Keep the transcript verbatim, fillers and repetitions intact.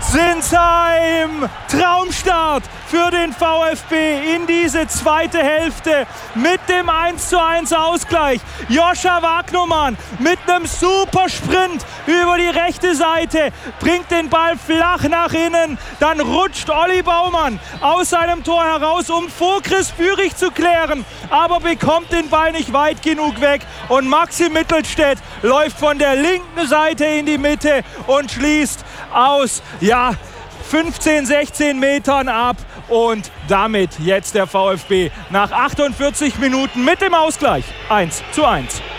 Sinsheim, Traumstart für den VfB in diese zweite Hälfte mit dem eins zu eins Ausgleich. Joscha Wagnumann mit einem super Sprint über die rechte Seite, bringt den Ball flach nach innen, dann rutscht Olli Baumann aus seinem Tor heraus, um vor Chris Führig zu klären, aber bekommt den Ball nicht weit genug weg und Maxi Mittelstädt läuft von der linken Seite in die Mitte und schließt aus, ja, fünfzehn, sechzehn Metern ab und damit jetzt der VfB nach achtundvierzig Minuten mit dem Ausgleich eins zu eins.